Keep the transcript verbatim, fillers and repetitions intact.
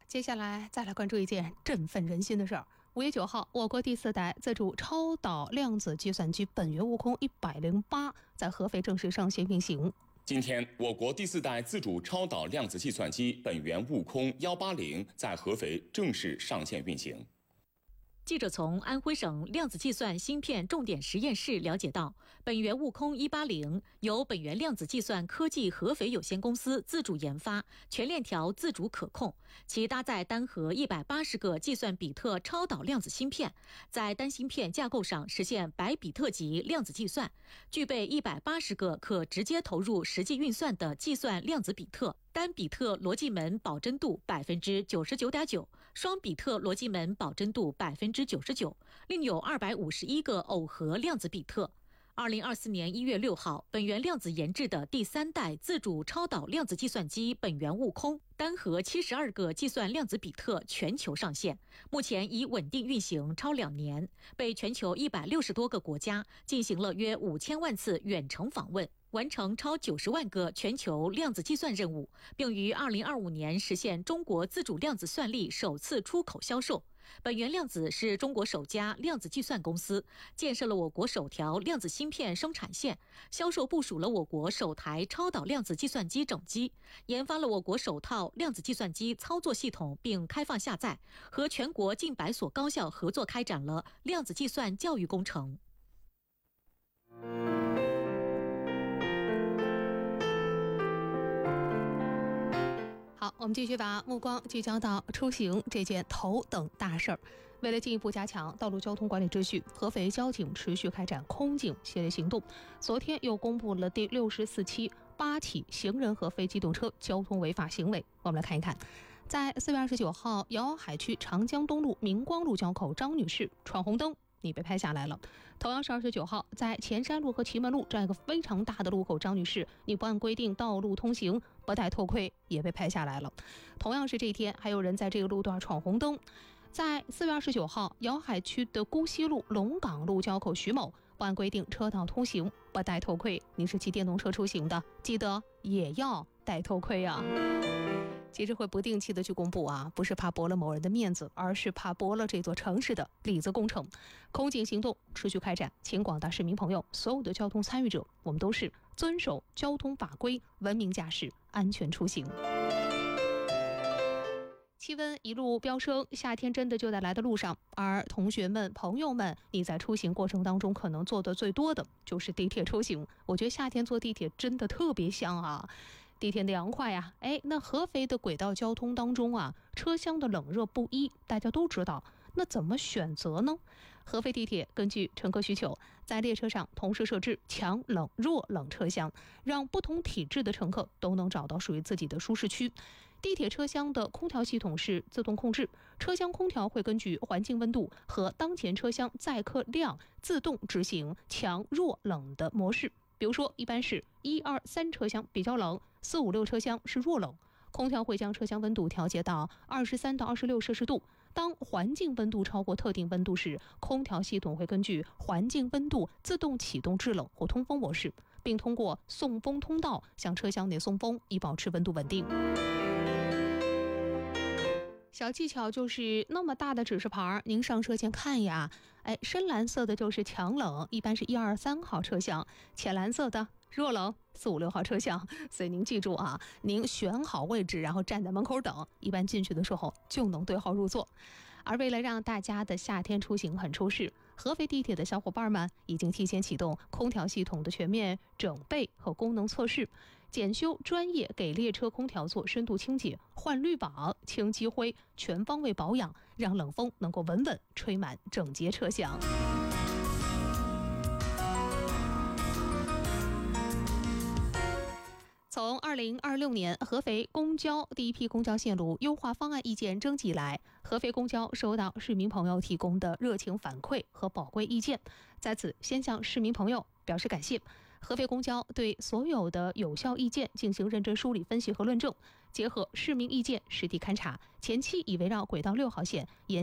接下来再来关注一件振奋人心的事儿。五月九号，我国第四代自主超导量子计算机本源悟空一百零八在合肥正式上线运行。 今天，我国第四代自主超导量子计算机本源悟空一八零在合肥正式上线运行。 记者从安徽省量子计算芯片重点实验室了解到，本源悟空一八零由本源量子计算科技合肥有限公司自主研发，全链条自主可控，其搭载单核一百八十个计算比特超导量子芯片，在单芯片架构上实现百比特级量子计算，具备一百八十个可直接投入实际运算的计算量子比特。单比特逻辑门保真度百分之九十九点九，双比特逻辑门保真度百分之九十九，另有二百五十一个耦合量子比特。二零二四年一月六号，本源量子研制的第三代自主超导量子计算机本源悟空，单核七十二个计算量子比特全球上线，目前已稳定运行超两年，被全球一百六十多个国家进行了约五千万次远程访问。完成超九十万个全球量子计算任务，并于二零二五年实现中国自主量子算力首次出口销售。本源量子是中国首家量子计算公司，建设了我国首条量子芯片生产线，销售部署了我国首台超导量子计算机整机，研发了我国首套量子计算机操作系统并开放下载，和全国近百所高校合作开展了量子计算教育工程。 好，我们继续把目光聚焦到出行这件头等大事儿。为了进一步加强道路交通管理秩序，合肥交警持续开展空警系列行动。昨天又公布了第六十四期八起行人和非机动车交通违法行为。我们来看一看，在四月二十九号，瑶海区长江东路明光路交口，张女士闯红灯，你被拍下来了。同样是二十九号，在前山路和祁门路这样一个非常大的路口，张女士你不按规定道路通行，不戴头盔，也被拍下来了。同样是这一天，还有人在这个路段闯红灯。在四月二十九号，瑶海区的姑西路龙岗路交口，徐某不按规定车道通行，不戴头盔，你是骑电动车出行的，记得也要戴头盔啊。其实会不定期的去公布啊，不是怕驳了某人的面子，而是怕驳了这座城市的里子工程。空警行动持续开展，请广大市民朋友，所有的交通参与者，我们都是遵守交通法规，文明驾驶，安全出行。气温一路飙升，夏天真的就在来的路上。而同学们、朋友们，你在出行过程当中可能做的最多的就是地铁出行。我觉得夏天坐地铁真的特别香啊，地铁的凉快呀、啊。哎，那合肥的轨道交通当中啊，车厢的冷热不一，大家都知道。那怎么选择呢？合肥地铁根据乘客需求，在列车上同时设置强冷、弱冷车厢，让不同体质的乘客都能找到属于自己的舒适区。地铁车厢的空调系统是自动控制，车厢空调会根据环境温度和当前车厢载客量自动执行强弱冷的模式。比如说，一般是一二三车厢比较冷，四五六车厢是弱冷。空调会将车厢温度调节到二十三到二十六摄氏度。当环境温度超过特定温度时，空调系统会根据环境温度自动启动制冷或通风模式，并通过送风通道向车厢内送风，以保持温度稳定。小技巧就是那么大的指示牌，您上车前看呀，哎，深蓝色的就是强冷，一般是一二三号车厢；浅蓝色的弱冷，四五六号车厢。所以您记住啊，您选好位置，然后站在门口等，一般进去的时候就能对号入座。而为了让大家的夏天出行很舒适，合肥地铁的小伙伴们已经提前启动空调系统的全面整备和功能测试，检修专业给列车空调做深度清洁、换滤网、清积灰，全方位保养，让冷风能够稳稳吹满整节车厢。从二零二六年合肥公交第一批公交线路优化方案意见征集来，合肥公交收到市民朋友提供的热情反馈和宝贵意见，在此先向市民朋友表示感谢。合肥公交对所有的有效意见进行认真梳理、分析和论证，结合市民意见实地勘查，前期已围绕轨道六号线沿